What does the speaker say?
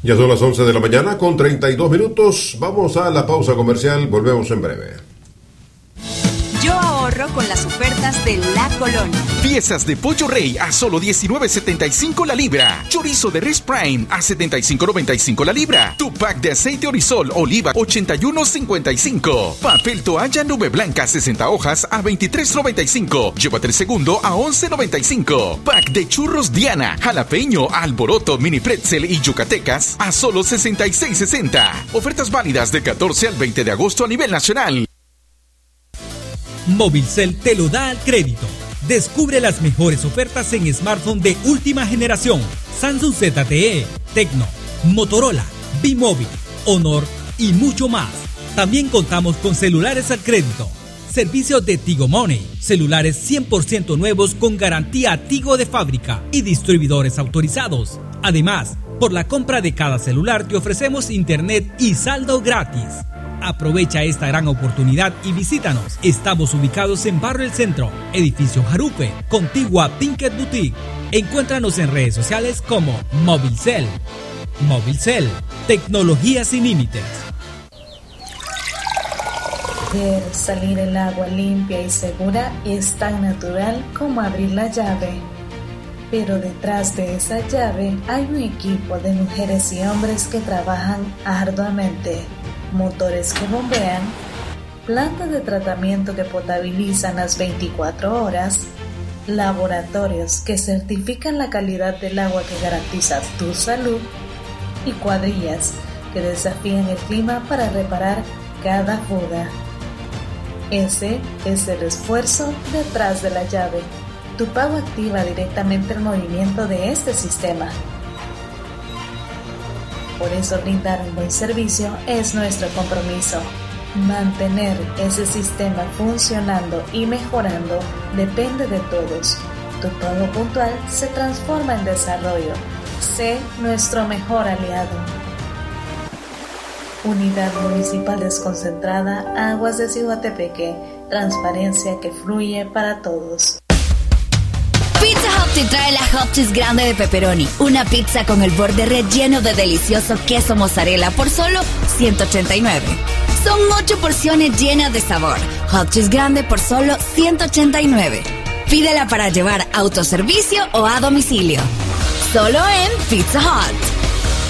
Ya son las 11 de la mañana con 32 minutos. Vamos a la pausa comercial. Volvemos en breve. Yo ahorro con las ofertas de La Colonia. Piezas de pollo rey a solo $19.75 la libra. Chorizo de res prime a $75.95 la libra. Tu pack de aceite Orisol oliva $81.55. Papel toalla nube blanca 60 hojas a $23.95. Llévate el segundo a $11.95. Pack de churros Diana, jalapeño, alboroto, mini pretzel y yucatecas a solo $66.60. Ofertas válidas del 14 al 20 de agosto a nivel nacional. Movilcel te lo da al crédito. Descubre las mejores ofertas en smartphone de última generación: Samsung ZTE, Tecno, Motorola, B-Mobile, Honor y mucho más. También contamos con celulares al crédito, servicios de Tigo Money, celulares 100% nuevos con garantía Tigo de fábrica y distribuidores autorizados. Además, por la compra de cada celular te ofrecemos internet y saldo gratis. Aprovecha esta gran oportunidad y visítanos. Estamos ubicados en Barrio El Centro, edificio Jarupe, contigua Tinket Boutique. Encuéntranos en redes sociales como Movilcel. Movilcel, tecnología sin límites. Ver salir el agua limpia y segura es tan natural como abrir la llave. Pero detrás de esa llave hay un equipo de mujeres y hombres que trabajan arduamente. Motores que bombean, plantas de tratamiento que potabilizan las 24 horas, laboratorios que certifican la calidad del agua que garantiza tu salud y cuadrillas que desafían el clima para reparar cada fuga. Ese es el esfuerzo detrás de la llave. Tu pago activa directamente el movimiento de este sistema. Por eso brindar un buen servicio es nuestro compromiso. Mantener ese sistema funcionando y mejorando depende de todos. Tu pago puntual se transforma en desarrollo. Sé nuestro mejor aliado. Unidad Municipal Desconcentrada Aguas de Cihuatepeque. Transparencia que fluye para todos. Pizza Hut te trae la Hot Cheese grande de pepperoni. Una pizza con el borde relleno de delicioso queso mozzarella por solo $189. Son 8 porciones llenas de sabor. Hot Cheese grande por solo $189. Pídela para llevar a autoservicio o a domicilio. Solo en Pizza Hut.